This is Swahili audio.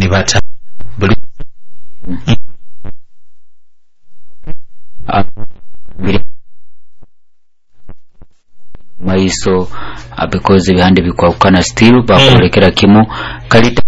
bata maiso abikoze bihande bikwakana still bakorekera kimu kalita